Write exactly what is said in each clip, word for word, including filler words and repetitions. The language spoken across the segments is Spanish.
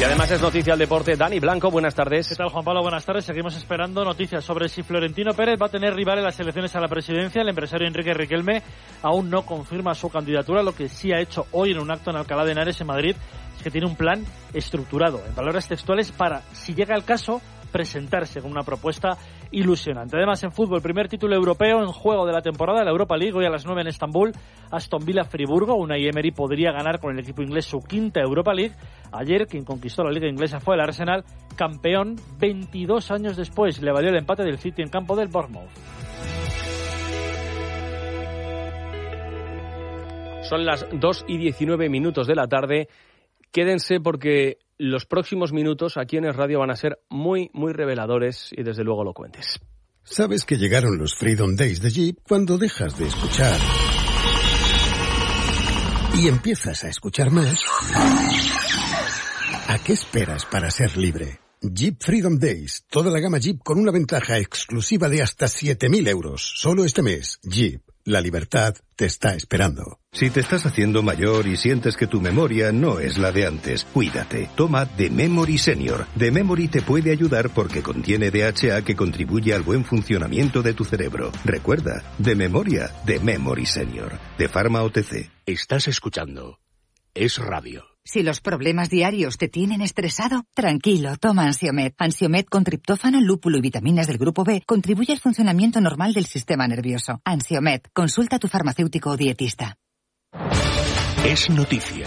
Y además es noticia el deporte. Dani Blanco, buenas tardes. ¿Qué tal, Juan Pablo? Buenas tardes. Seguimos esperando noticias sobre si Florentino Pérez va a tener rival en las elecciones a la presidencia. El empresario Enrique Riquelme aún no confirma su candidatura. Lo que sí ha hecho hoy en un acto en Alcalá de Henares, en Madrid, es que tiene un plan estructurado, en palabras textuales, para, si llega el caso, presentarse con una propuesta ilusionante. Además, en fútbol, primer título europeo en juego de la temporada, la Europa League, hoy a las nueve en Estambul, Aston Villa-Friburgo. Unai Emery podría ganar con el equipo inglés su quinta Europa League. Ayer, quien conquistó la liga inglesa fue el Arsenal, campeón veintidós años después. Le valió el empate del City en campo del Bournemouth. Son las dos y diecinueve minutos de la tarde. Quédense porque los próximos minutos aquí en Es Radio van a ser muy, muy reveladores y desde luego elocuentes. Sabes que llegaron los Freedom Days de Jeep cuando dejas de escuchar y empiezas a escuchar más. ¿A qué esperas para ser libre? Jeep Freedom Days. Toda la gama Jeep con una ventaja exclusiva de hasta siete mil euros. Solo este mes. Jeep. La libertad te está esperando. Si te estás haciendo mayor y sientes que tu memoria no es la de antes, cuídate. Toma The Memory Senior. The Memory te puede ayudar porque contiene D H A que contribuye al buen funcionamiento de tu cerebro. Recuerda, de memoria, The Memory Senior. De Pharma O T C. Estás escuchando Es Radio. Si los problemas diarios te tienen estresado, tranquilo, toma Ansiomed. Ansiomed con triptófano, lúpulo y vitaminas del grupo B contribuye al funcionamiento normal del sistema nervioso. Ansiomed, consulta a tu farmacéutico o dietista. Es noticia.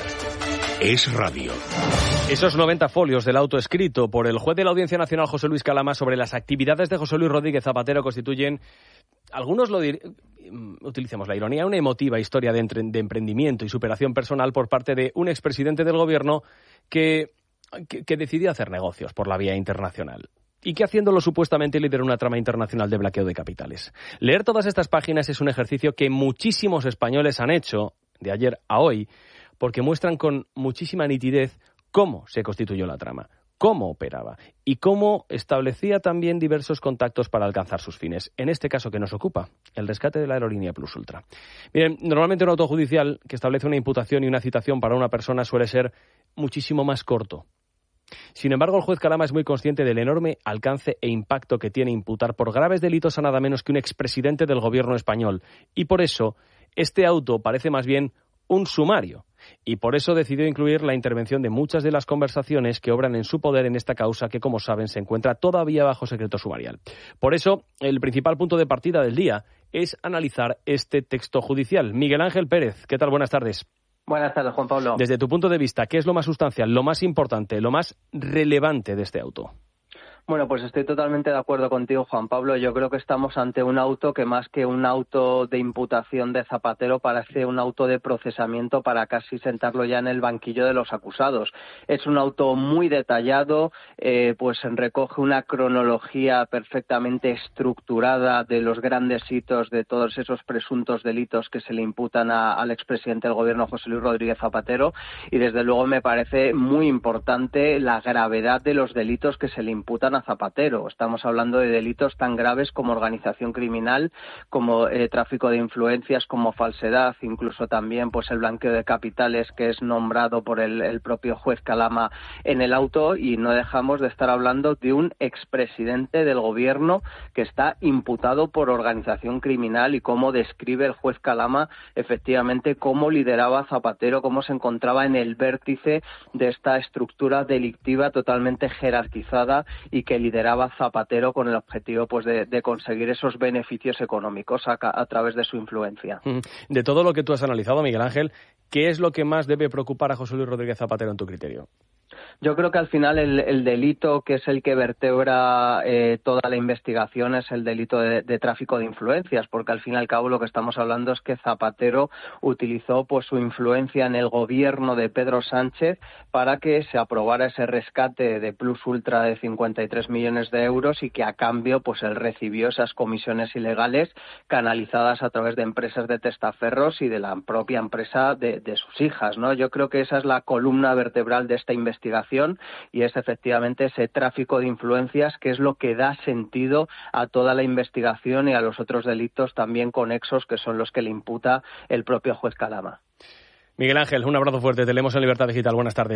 Es radio. Esos noventa folios del auto escrito por el juez de la Audiencia Nacional José Luis Calama sobre las actividades de José Luis Rodríguez Zapatero constituyen, algunos lo dir... utilicemos la ironía, una emotiva historia de, entre... de emprendimiento y superación personal por parte de un expresidente del gobierno que... que, que decidió hacer negocios por la vía internacional y que haciéndolo supuestamente lideró una trama internacional de blanqueo de capitales. Leer todas estas páginas es un ejercicio que muchísimos españoles han hecho de ayer a hoy porque muestran con muchísima nitidez cómo se constituyó la trama, cómo operaba y cómo establecía también diversos contactos para alcanzar sus fines. En este caso que nos ocupa, el rescate de la aerolínea Plus Ultra. Miren, normalmente un auto judicial que establece una imputación y una citación para una persona suele ser muchísimo más corto. Sin embargo, el juez Calama es muy consciente del enorme alcance e impacto que tiene imputar por graves delitos a nada menos que un expresidente del gobierno español. Y por eso, este auto parece más bien un sumario. Y por eso decidió incluir la intervención de muchas de las conversaciones que obran en su poder en esta causa que, como saben, se encuentra todavía bajo secreto sumarial. Por eso, el principal punto de partida del día es analizar este texto judicial. Miguel Ángel Pérez, ¿qué tal? Buenas tardes. Buenas tardes, Juan Pablo. Desde tu punto de vista, ¿qué es lo más sustancial, lo más importante, lo más relevante de este auto? Bueno, pues estoy totalmente de acuerdo contigo, Juan Pablo. Yo creo que estamos ante un auto que más que un auto de imputación de Zapatero parece un auto de procesamiento para casi sentarlo ya en el banquillo de los acusados. Es un auto muy detallado, eh, pues recoge una cronología perfectamente estructurada de los grandes hitos de todos esos presuntos delitos que se le imputan a, al expresidente del gobierno, José Luis Rodríguez Zapatero, y desde luego me parece muy importante la gravedad de los delitos que se le imputan a Zapatero. Estamos hablando de delitos tan graves como organización criminal, como eh, tráfico de influencias, como falsedad, incluso también pues el blanqueo de capitales que es nombrado por el, el propio juez Calama en el auto, y no dejamos de estar hablando de un expresidente del gobierno que está imputado por organización criminal y cómo describe el juez Calama efectivamente cómo lideraba Zapatero, cómo se encontraba en el vértice de esta estructura delictiva totalmente jerarquizada y que lideraba Zapatero con el objetivo pues de, de conseguir esos beneficios económicos a, a través de su influencia. De todo lo que tú has analizado, Miguel Ángel, ¿qué es lo que más debe preocupar a José Luis Rodríguez Zapatero en tu criterio? Yo creo que al final el, el delito que es el que vertebra eh, toda la investigación es el delito de, de tráfico de influencias, porque al fin y al cabo lo que estamos hablando es que Zapatero utilizó pues su influencia en el gobierno de Pedro Sánchez para que se aprobara ese rescate de Plus Ultra de cincuenta y tres millones de euros y que a cambio pues él recibió esas comisiones ilegales canalizadas a través de empresas de testaferros y de la propia empresa de, de sus hijas, ¿no? Yo creo que esa es la columna vertebral de esta investigación y es efectivamente ese tráfico de influencias que es lo que da sentido a toda la investigación y a los otros delitos también conexos que son los que le imputa el propio juez Calama. Miguel Ángel, un abrazo fuerte, te leemos en Libertad Digital, buenas tardes.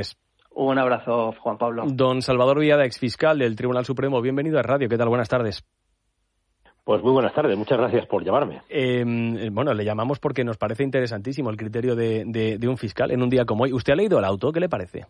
Un abrazo, Juan Pablo. Don Salvador Villada, exfiscal del Tribunal Supremo, bienvenido a Radio. ¿Qué tal? Buenas tardes. Pues muy buenas tardes, muchas gracias por llamarme. Eh, bueno, le llamamos porque nos parece interesantísimo el criterio de, de, de un fiscal en un día como hoy. ¿Usted ha leído el auto? ¿Qué le parece?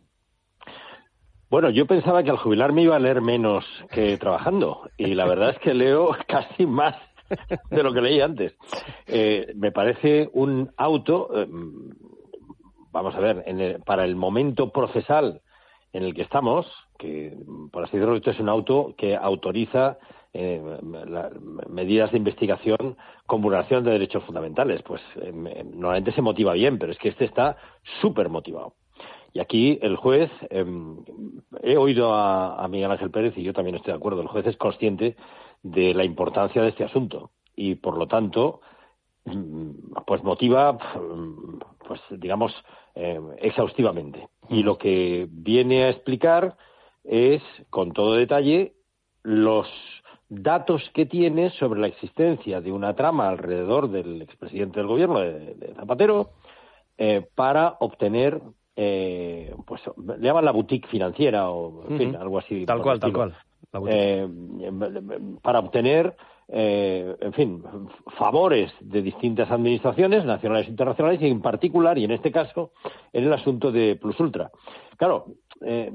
Bueno, yo pensaba que al jubilarme iba a leer menos que trabajando, y la verdad es que leo casi más de lo que leí antes. Eh, me parece un auto, eh, vamos a ver, en el, para el momento procesal en el que estamos, que por así decirlo, esto es un auto que autoriza eh, la, medidas de investigación con vulneración de derechos fundamentales. Pues eh, normalmente se motiva bien, pero es que este está súper motivado. Y aquí el juez, eh, he oído a, a Miguel Ángel Pérez y yo también estoy de acuerdo, el juez es consciente de la importancia de este asunto y, por lo tanto, pues motiva, pues digamos, eh, exhaustivamente. Y lo que viene a explicar es, con todo detalle, los datos que tiene sobre la existencia de una trama alrededor del expresidente del gobierno, de, de Zapatero, eh, para obtener, eh, pues le llaman la boutique financiera o, en fin, uh-huh. algo así. Tal cual, tal cual. Eh, para obtener, eh, en fin, favores de distintas administraciones nacionales e internacionales y en particular, y en este caso, en el asunto de Plus Ultra. Claro, eh,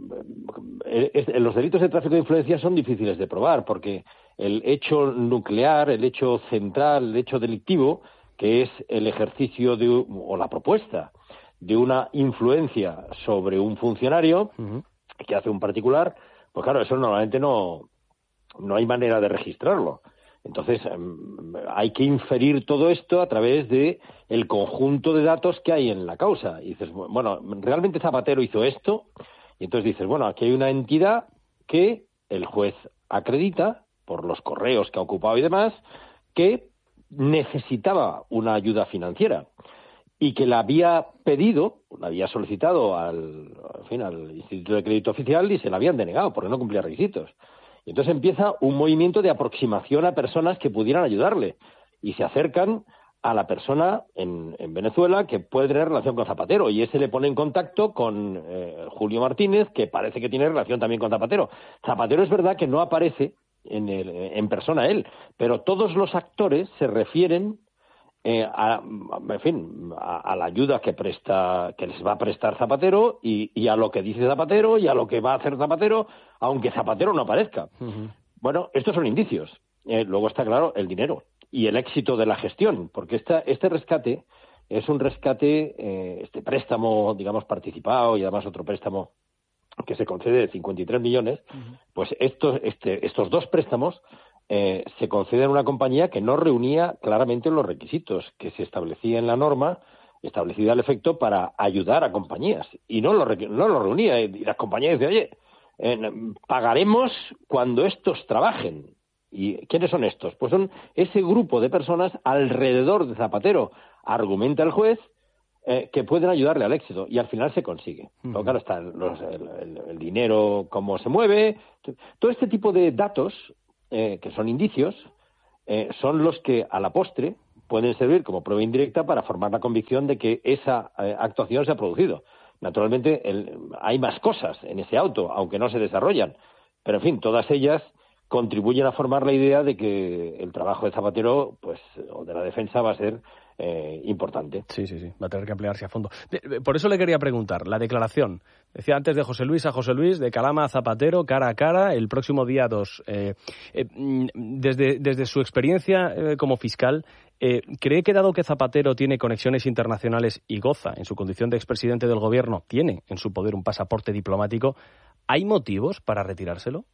eh, los delitos de tráfico de influencias son difíciles de probar porque el hecho nuclear, el hecho central, el hecho delictivo, que es el ejercicio de, o la propuesta de una influencia sobre un funcionario uh-huh. que hace un particular, pues claro, eso normalmente no, no hay manera de registrarlo. Entonces, eh, hay que inferir todo esto a través de el conjunto de datos que hay en la causa. Y dices, bueno, realmente Zapatero hizo esto, y entonces dices, bueno, aquí hay una entidad que el juez acredita, por los correos que ha ocupado y demás, que necesitaba una ayuda financiera y que la había pedido, la había solicitado al, en fin, al Instituto de Crédito Oficial y se la habían denegado porque no cumplía requisitos. Y entonces empieza un movimiento de aproximación a personas que pudieran ayudarle y se acercan a la persona en, en Venezuela que puede tener relación con Zapatero y ese le pone en contacto con eh, Julio Martínez, que parece que tiene relación también con Zapatero. Zapatero es verdad que no aparece en, el, en persona él, pero todos los actores se refieren Eh, a, en fin, a, a la ayuda que presta, que les va a prestar Zapatero y, y a lo que dice Zapatero y a lo que va a hacer Zapatero, aunque Zapatero no aparezca. Uh-huh. Bueno, estos son indicios. Eh, luego está claro el dinero y el éxito de la gestión, porque esta, este rescate es un rescate, eh, este préstamo, digamos, participado y además otro préstamo que se concede de cincuenta y tres millones, uh-huh. pues estos, este, estos dos préstamos Eh, se concede a una compañía que no reunía claramente los requisitos que se establecía en la norma, establecida al efecto para ayudar a compañías, y no lo, no lo reunía, y las compañías decían, oye, eh, pagaremos cuando estos trabajen. ¿Y quiénes son estos? Pues son ese grupo de personas alrededor de Zapatero, argumenta el juez, eh, que pueden ayudarle al éxito, y al final se consigue. Uh-huh. Pero claro, está los, el, el, el dinero, cómo se mueve, todo este tipo de datos Eh, que son indicios, eh, son los que a la postre pueden servir como prueba indirecta para formar la convicción de que esa eh, actuación se ha producido. Naturalmente, el, hay más cosas en ese auto, aunque no se desarrollan, pero en fin, todas ellas contribuyen a formar la idea de que el trabajo de Zapatero, pues, o de la defensa va a ser eh, importante. Sí, sí, sí, va a tener que emplearse a fondo. De, por eso le quería preguntar, la declaración, decía antes de José Luis a José Luis, de Calama a Zapatero, cara a cara, el próximo día dos. Eh, eh, desde, desde su experiencia eh, como fiscal, eh, ¿cree que dado que Zapatero tiene conexiones internacionales y goza, en su condición de expresidente del gobierno, tiene en su poder un pasaporte diplomático, ¿hay motivos para retirárselo?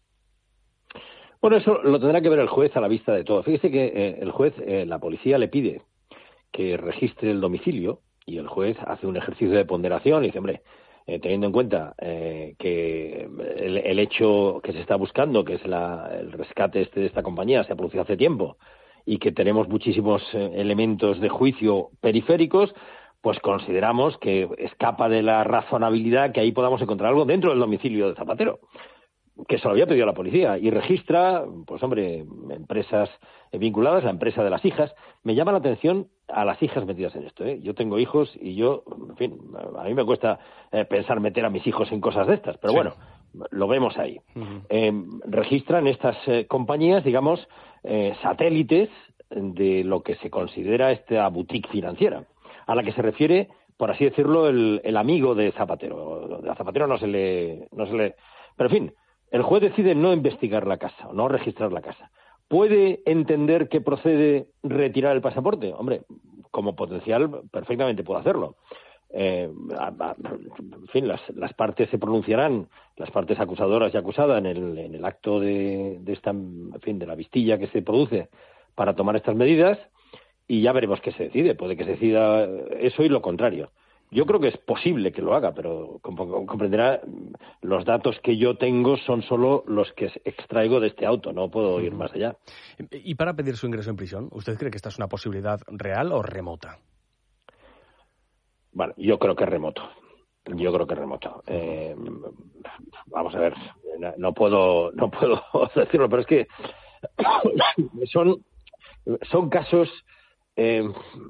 Bueno, eso lo tendrá que ver el juez a la vista de todo. Fíjese que eh, el juez, eh, la policía le pide que registre el domicilio y el juez hace un ejercicio de ponderación y dice, hombre, eh, teniendo en cuenta eh, que el, el hecho que se está buscando, que es la, el rescate este de esta compañía, se ha producido hace tiempo y que tenemos muchísimos eh, elementos de juicio periféricos, pues consideramos que escapa de la razonabilidad que ahí podamos encontrar algo dentro del domicilio de Zapatero. que se lo había pedido a la policía y registra, pues hombre, empresas vinculadas, la empresa de las hijas. Me llama la atención a las hijas metidas en esto, ¿eh? Yo tengo hijos y yo, en fin, a mí me cuesta eh, pensar meter a mis hijos en cosas de estas, pero sí. Bueno, lo vemos ahí. Uh-huh. Eh, registran estas eh, compañías, digamos, eh, satélites de lo que se considera esta boutique financiera, a la que se refiere, por así decirlo, el, el amigo de Zapatero. A Zapatero no se le, no se le, pero en fin. El juez decide no investigar la casa, no registrar la casa. ¿Puede entender que procede retirar el pasaporte? Hombre, como potencial, perfectamente puede hacerlo. Eh, a, a, en fin, las, las partes se pronunciarán, las partes acusadoras y acusadas en el, en el acto de, de esta, en fin, de la vistilla que se produce para tomar estas medidas, y ya veremos qué se decide. Puede que se decida eso y lo contrario. Yo creo que es posible que lo haga, pero como comprenderá, los datos que yo tengo son solo los que extraigo de este auto, no puedo ir más allá. ¿Y para pedir su ingreso en prisión, usted cree que esta es una posibilidad real o remota? Bueno, yo creo que es remoto. Yo creo que es remoto. Eh, vamos a ver, no puedo, no puedo decirlo, pero es que son, son casos Eh,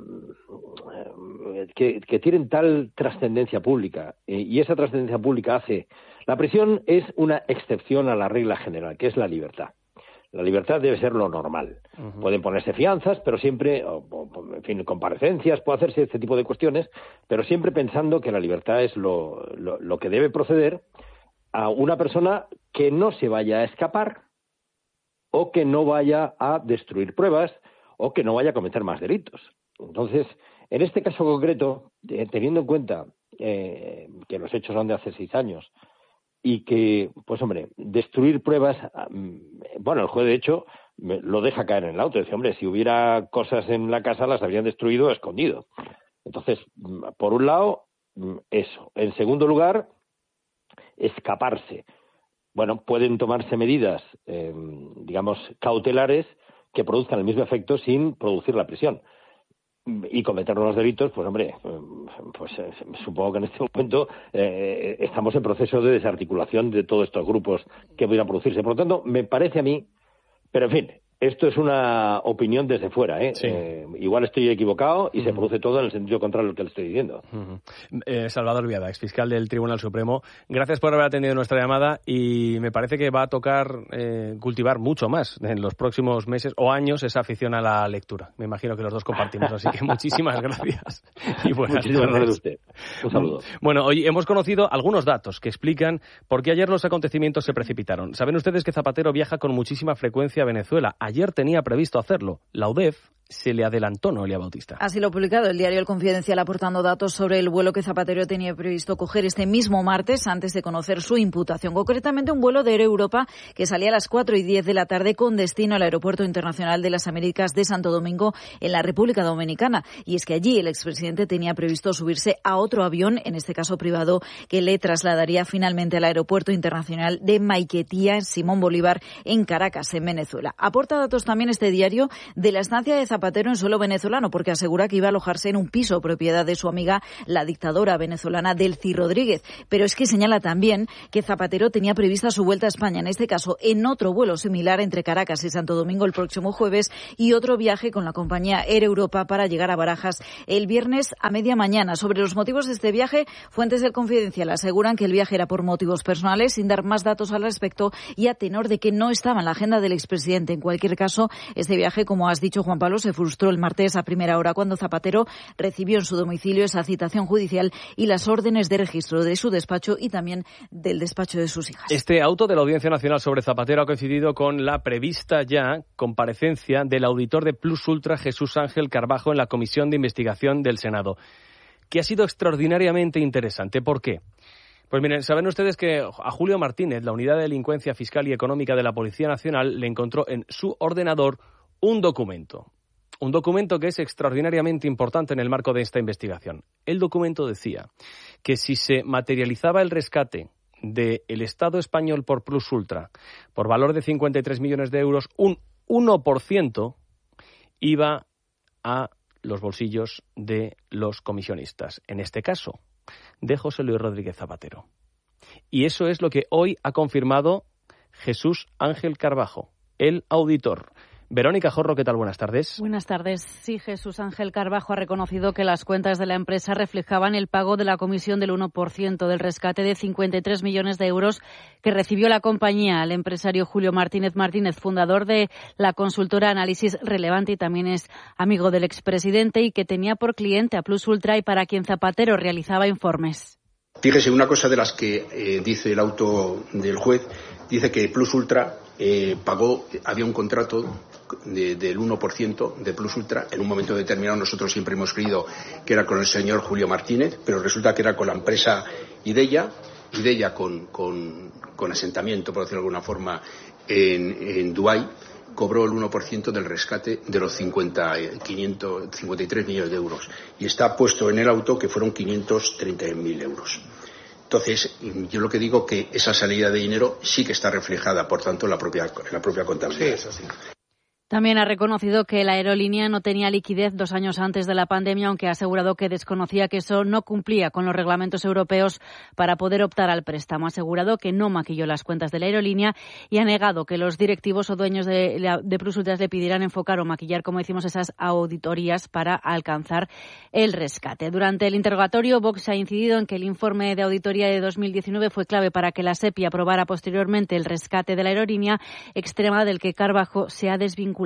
que, que tienen tal trascendencia pública, eh, y esa trascendencia pública hace... La prisión es una excepción a la regla general, que es la libertad. La libertad debe ser lo normal. Uh-huh. Pueden ponerse fianzas, pero siempre, o, o, en fin, comparecencias, puede hacerse este tipo de cuestiones, pero siempre pensando que la libertad es lo, lo, lo que debe proceder a una persona que no se vaya a escapar o que no vaya a destruir pruebas o que no vaya a cometer más delitos. Entonces, en este caso concreto, eh, teniendo en cuenta eh, que los hechos son de hace seis años y que, pues hombre, destruir pruebas, bueno, el juez de hecho lo deja caer en el auto. Dice, hombre, si hubiera cosas en la casa las habrían destruido o escondido. Entonces, por un lado, eso. En segundo lugar, escaparse. Bueno, pueden tomarse medidas, eh, digamos, cautelares que produzcan el mismo efecto sin producir la prisión. Y cometer los delitos, pues hombre, pues eh, supongo que en este momento eh, estamos en proceso de desarticulación de todos estos grupos que pudieran producirse. Por lo tanto, me parece a mí, pero en fin, esto es una opinión desde fuera, ¿eh? Sí. Eh, igual estoy equivocado y uh-huh. se produce todo en el sentido contrario a lo que le estoy diciendo. Uh-huh. Eh, Salvador Viada, exfiscal del Tribunal Supremo, gracias por haber atendido nuestra llamada, y me parece que va a tocar eh, cultivar mucho más en los próximos meses o años esa afición a la lectura. Me imagino que los dos compartimos, así que muchísimas gracias. Y buenas Muchísimas gracias a usted. Un saludo. Bueno, hoy hemos conocido algunos datos que explican por qué ayer los acontecimientos se precipitaron. Saben ustedes que Zapatero viaja con muchísima frecuencia a Venezuela. Ayer tenía previsto hacerlo. La U D E F se le adelantó, Noelia Bautista. Así lo ha publicado el diario El Confidencial, aportando datos sobre el vuelo que Zapatero tenía previsto coger este mismo martes antes de conocer su imputación. Concretamente, un vuelo de Air Europa que salía a las cuatro y diez de la tarde con destino al Aeropuerto Internacional de las Américas de Santo Domingo, en la República Dominicana. Y es que allí el expresidente tenía previsto subirse a otro avión, en este caso privado, que le trasladaría finalmente al Aeropuerto Internacional de Maiquetía, en Simón Bolívar, en Caracas, en Venezuela. Aporta datos también este diario de la estancia de Zapatero en suelo venezolano, porque asegura que iba a alojarse en un piso propiedad de su amiga, la dictadora venezolana Delcy Rodríguez. Pero es que señala también que Zapatero tenía prevista su vuelta a España, en este caso en otro vuelo similar entre Caracas y Santo Domingo el próximo jueves, y otro viaje con la compañía Air Europa para llegar a Barajas el viernes a media mañana. Sobre los motivos de este viaje, fuentes del Confidencial aseguran que el viaje era por motivos personales, sin dar más datos al respecto, y a tenor de que no estaba en la agenda del expresidente. En cualquier caso, este viaje, como has dicho, Juan Pablo, se frustró el martes a primera hora, cuando Zapatero recibió en su domicilio esa citación judicial y las órdenes de registro de su despacho y también del despacho de sus hijas. Este auto de la Audiencia Nacional sobre Zapatero ha coincidido con la prevista ya comparecencia del auditor de Plus Ultra, Jesús Ángel Carbajo, en la Comisión de Investigación del Senado, que ha sido extraordinariamente interesante. ¿Por qué? Pues miren, saben ustedes que a Julio Martínez, la Unidad de Delincuencia Fiscal y Económica de la Policía Nacional, le encontró en su ordenador un documento. Un documento que es extraordinariamente importante en el marco de esta investigación. El documento decía que si se materializaba el rescate del Estado español por Plus Ultra por valor de cincuenta y tres millones de euros, un uno por ciento iba a los bolsillos de los comisionistas. En este caso, de José Luis Rodríguez Zapatero. Y eso es lo que hoy ha confirmado Jesús Ángel Carbajo, el auditor. Verónica Jorro, ¿qué tal? Buenas tardes. Buenas tardes. Sí, Jesús Ángel Carbajo ha reconocido que las cuentas de la empresa reflejaban el pago de la comisión del uno por ciento del rescate de cincuenta y tres millones de euros que recibió la compañía. El empresario Julio Martínez Martínez, fundador de la consultora Análisis Relevante y también es amigo del expresidente y que tenía por cliente a Plus Ultra y para quien Zapatero realizaba informes. Fíjese, una cosa de las que eh, dice el auto del juez, dice que Plus Ultra eh, pagó, había un contrato de, del uno por ciento de Plus Ultra. En un momento determinado nosotros siempre hemos creído que era con el señor Julio Martínez, pero resulta que era con la empresa Ideia, Ideia con, con, con asentamiento, por decirlo de alguna forma, en, en Dubái, cobró el uno por ciento del rescate de los cincuenta, quinientos cincuenta y tres millones de euros. Y está puesto en el auto que fueron quinientos treinta mil euros. Entonces, yo lo que digo que esa salida de dinero sí que está reflejada, por tanto, en la propia, en la propia contabilidad. Sí, eso sí. También ha reconocido que la aerolínea no tenía liquidez dos años antes de la pandemia, aunque ha asegurado que desconocía que eso no cumplía con los reglamentos europeos para poder optar al préstamo. Ha asegurado que no maquilló las cuentas de la aerolínea y ha negado que los directivos o dueños de, de Plus Ultra le pidieran enfocar o maquillar, como decimos, esas auditorías para alcanzar el rescate. Durante el interrogatorio, Vox ha incidido en que el informe de auditoría de dos mil diecinueve fue clave para que la SEPI aprobara posteriormente el rescate de la aerolínea extrema del que Carbajo se ha desvinculado.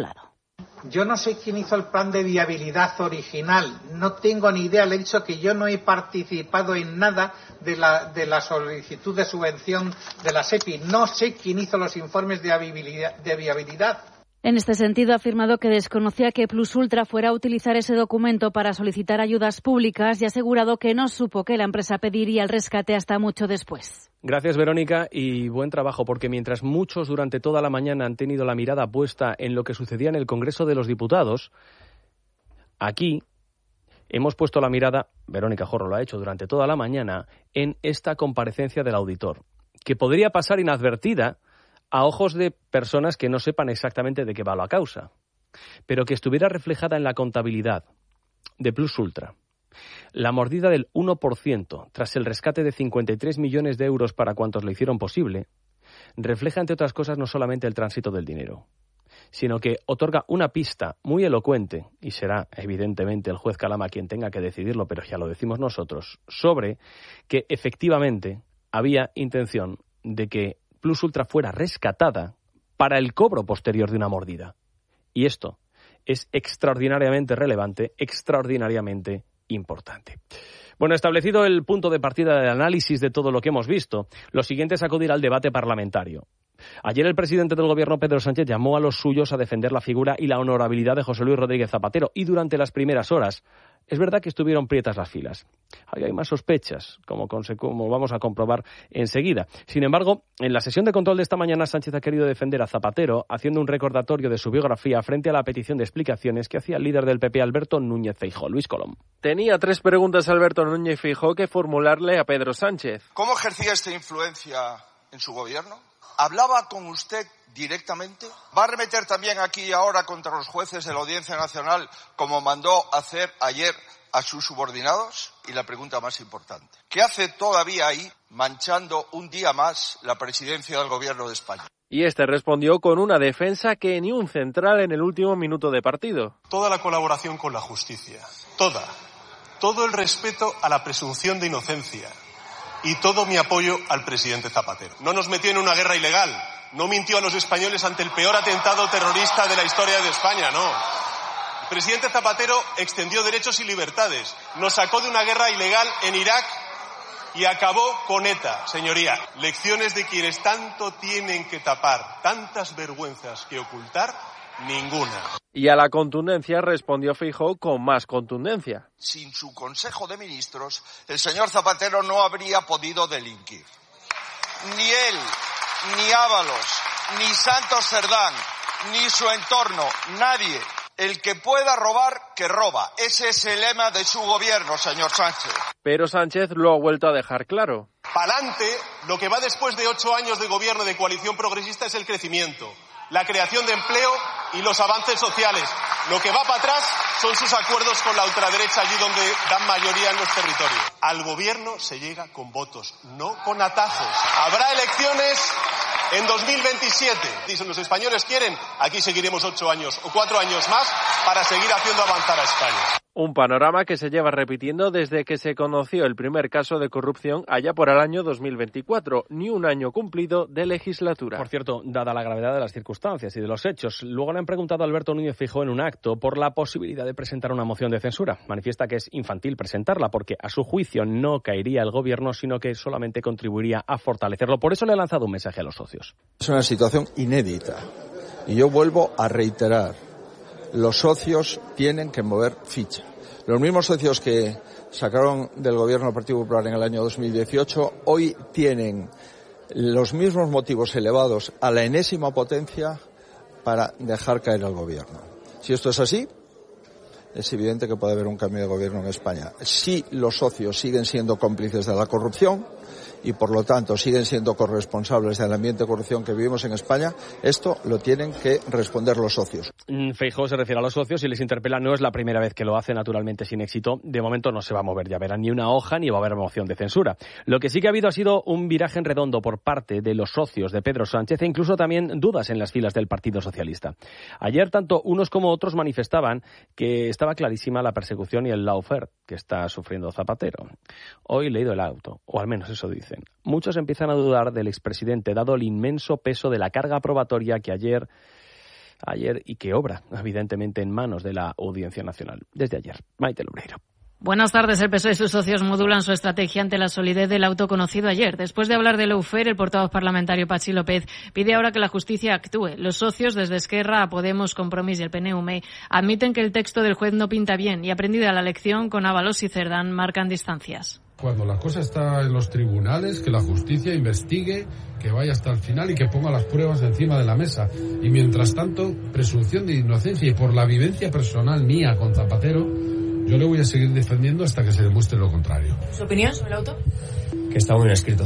Yo no sé quién hizo el plan de viabilidad original, no tengo ni idea, le he dicho que yo no he participado en nada de la, de la solicitud de subvención de la SEPI, no sé quién hizo los informes de viabilidad. De viabilidad. En este sentido, ha afirmado que desconocía que Plus Ultra fuera a utilizar ese documento para solicitar ayudas públicas y ha asegurado que no supo que la empresa pediría el rescate hasta mucho después. Gracias, Verónica, y buen trabajo, porque mientras muchos durante toda la mañana han tenido la mirada puesta en lo que sucedía en el Congreso de los Diputados, aquí hemos puesto la mirada, Verónica Jorro lo ha hecho durante toda la mañana, en esta comparecencia del auditor, que podría pasar inadvertida a ojos de personas que no sepan exactamente de qué va la causa, pero que estuviera reflejada en la contabilidad de Plus Ultra. La mordida del uno por ciento tras el rescate de cincuenta y tres millones de euros para cuantos lo hicieron posible, refleja, entre otras cosas, no solamente el tránsito del dinero, sino que otorga una pista muy elocuente, y será evidentemente el juez Calama quien tenga que decidirlo, pero ya lo decimos nosotros, sobre que efectivamente había intención de que Plus Ultra fuera rescatada para el cobro posterior de una mordida. Y esto es extraordinariamente relevante, extraordinariamente importante. Bueno, establecido el punto de partida del análisis de todo lo que hemos visto, lo siguiente es acudir al debate parlamentario. Ayer el presidente del Gobierno, Pedro Sánchez, llamó a los suyos a defender la figura y la honorabilidad de José Luis Rodríguez Zapatero, y durante las primeras horas es verdad que estuvieron prietas las filas. Ahí hay más sospechas, como, como vamos a comprobar enseguida. Sin embargo, en la sesión de control de esta mañana, Sánchez ha querido defender a Zapatero, haciendo un recordatorio de su biografía frente a la petición de explicaciones que hacía el líder del P P, Alberto Núñez Feijóo. Luis Colom. Tenía tres preguntas Alberto Núñez Feijóo que formularle a Pedro Sánchez. ¿Cómo ejercía esta influencia en su gobierno? ¿Hablaba con usted directamente? ¿Va a remeter también aquí ahora contra los jueces de la Audiencia Nacional como mandó hacer ayer a sus subordinados? Y la pregunta más importante, ¿qué hace todavía ahí manchando un día más la presidencia del Gobierno de España? Y este respondió con una defensa que ni un central en el último minuto de partido. Toda la colaboración con la justicia, toda, todo el respeto a la presunción de inocencia y todo mi apoyo al presidente Zapatero. No nos metió en una guerra ilegal, no mintió a los españoles ante el peor atentado terrorista de la historia de España, no. El presidente Zapatero extendió derechos y libertades, nos sacó de una guerra ilegal en Irak y acabó con ETA, señoría. Lecciones de quienes tanto tienen que tapar, tantas vergüenzas que ocultar, ninguna. Y a la contundencia respondió Feijóo con más contundencia. Sin su Consejo de Ministros, el señor Zapatero no habría podido delinquir. Ni él, ni Ábalos, ni Santos Cerdán, ni su entorno, nadie. El que pueda robar, que roba. Ese es el lema de su gobierno, señor Sánchez. Pero Sánchez lo ha vuelto a dejar claro. Pa'lante, lo que va después de ocho años de gobierno de coalición progresista es el crecimiento, la creación de empleo y los avances sociales. Lo que va para atrás son sus acuerdos con la ultraderecha, allí donde dan mayoría en los territorios. Al gobierno se llega con votos, no con atajos. Habrá elecciones en dos mil veintisiete. Dicen los españoles quieren, aquí seguiremos ocho años o cuatro años más para seguir haciendo avanzar a España. Un panorama que se lleva repitiendo desde que se conoció el primer caso de corrupción allá por el año dos mil veinticuatro, ni un año cumplido de legislatura. Por cierto, dada la gravedad de las circunstancias y de los hechos, luego le han preguntado a Alberto Núñez Feijóo en un acto por la posibilidad de presentar una moción de censura. Manifiesta que es infantil presentarla porque a su juicio no caería el gobierno, sino que solamente contribuiría a fortalecerlo. Por eso le ha lanzado un mensaje a los socios. Es una situación inédita y yo vuelvo a reiterar, los socios tienen que mover ficha. Los mismos socios que sacaron del gobierno del Partido Popular en el año dos mil dieciocho hoy tienen los mismos motivos elevados a la enésima potencia para dejar caer al gobierno. Si esto es así, es evidente que puede haber un cambio de gobierno en España. Si los socios siguen siendo cómplices de la corrupción y, por lo tanto, siguen siendo corresponsables del ambiente de corrupción que vivimos en España, esto lo tienen que responder los socios. Feijóo se refiere a los socios y les interpela. No es la primera vez que lo hace, naturalmente sin éxito. De momento no se va a mover, ya verán, ni una hoja ni va a haber moción de censura. Lo que sí que ha habido ha sido un viraje en redondo por parte de los socios de Pedro Sánchez e incluso también dudas en las filas del Partido Socialista. Ayer tanto unos como otros manifestaban que estaba clarísima la persecución y el lawfare que está sufriendo Zapatero. Hoy he leído el auto, o al menos eso dice. Muchos empiezan a dudar del expresidente, dado el inmenso peso de la carga probatoria que ayer, ayer y que obra, evidentemente, en manos de la Audiencia Nacional. Desde ayer, Maite Loureiro. Buenas tardes. El P S O E y sus socios modulan su estrategia ante la solidez del auto conocido ayer. Después de hablar del lawfare, el portavoz parlamentario Patxi López pide ahora que la justicia actúe. Los socios, desde Esquerra a Podemos, Compromís y el P N V, admiten que el texto del juez no pinta bien y, aprendida la lección, con Ábalos y Cerdán marcan distancias. Cuando la cosa está en los tribunales, que la justicia investigue, que vaya hasta el final y que ponga las pruebas encima de la mesa. Y mientras tanto, presunción de inocencia, y por la vivencia personal mía con Zapatero, yo le voy a seguir defendiendo hasta que se demuestre lo contrario. ¿Su opinión sobre el auto? Que está muy bien escrito.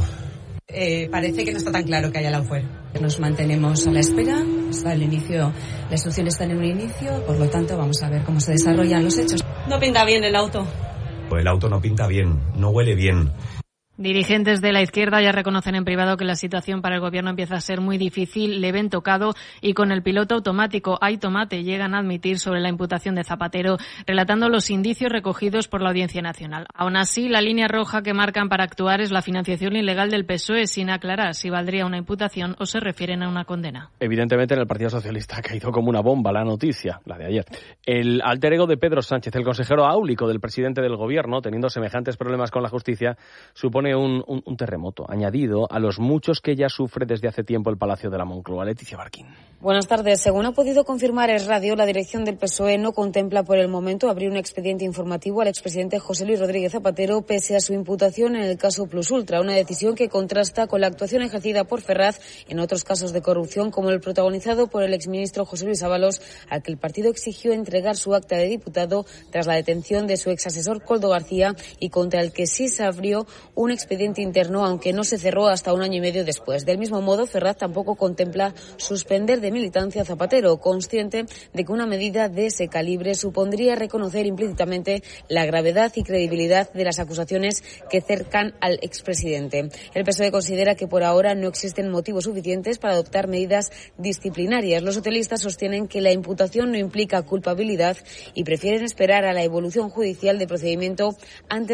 Eh, parece que no está tan claro que haya lawfare. Nos mantenemos a la espera, hasta el inicio, las instrucciones están en un inicio, por lo tanto vamos a ver cómo se desarrollan los hechos. No pinta bien el auto. El auto no pinta bien, no huele bien. Dirigentes de la izquierda ya reconocen en privado que la situación para el gobierno empieza a ser muy difícil, le ven tocado y con el piloto automático hay tomate, llegan a admitir sobre la imputación de Zapatero, relatando los indicios recogidos por la Audiencia Nacional. Aún así, la línea roja que marcan para actuar es la financiación ilegal del P S O E, sin aclarar si valdría una imputación o se refieren a una condena. Evidentemente en el Partido Socialista ha caído como una bomba la noticia, la de ayer. El alter ego de Pedro Sánchez, el consejero áulico del presidente del gobierno, teniendo semejantes problemas con la justicia, supone Un, un, un terremoto añadido a los muchos que ya sufre desde hace tiempo el Palacio de la Moncloa. Leticia Barquín. Buenas tardes. Según ha podido confirmar Es Radio, la dirección del P S O E no contempla por el momento abrir un expediente informativo al expresidente José Luis Rodríguez Zapatero pese a su imputación en el caso Plus Ultra, una decisión que contrasta con la actuación ejercida por Ferraz en otros casos de corrupción como el protagonizado por el exministro José Luis Ábalos, al que el partido exigió entregar su acta de diputado tras la detención de su exasesor Koldo García y contra el que sí se abrió un expediente interno, aunque no se cerró hasta un año y medio después. Del mismo modo, Ferraz tampoco contempla suspender de militancia a Zapatero, consciente de que una medida de ese calibre supondría reconocer implícitamente la gravedad y credibilidad de las acusaciones que cercan al expresidente. El P S O E considera que por ahora no existen motivos suficientes para adoptar medidas disciplinarias. Los socialistas sostienen que la imputación no implica culpabilidad y prefieren esperar a la evolución judicial del procedimiento antes